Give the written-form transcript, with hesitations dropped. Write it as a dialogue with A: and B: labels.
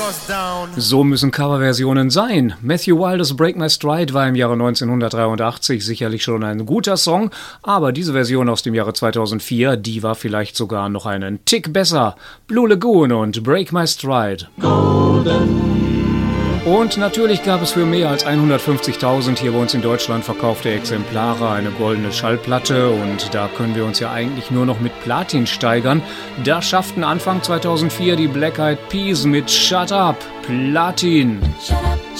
A: So müssen Coverversionen sein. Matthew Wilders Break My Stride war im Jahre 1983 sicherlich schon ein guter Song, aber diese Version aus dem Jahre 2004, die war vielleicht sogar noch einen Tick besser. Blue Lagoon und Break My Stride. Und natürlich gab es für mehr als 150.000 hier bei uns in Deutschland verkaufte Exemplare eine goldene Schallplatte und da können wir uns ja eigentlich nur noch mit Platin steigern. Da schafften Anfang 2004 die Black Eyed Peas mit Shut Up Platin.